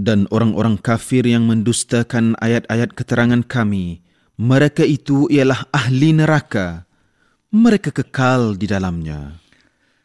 Dan orang-orang kafir yang mendustakan ayat-ayat keterangan kami, mereka itu ialah ahli neraka. Mereka kekal di dalamnya.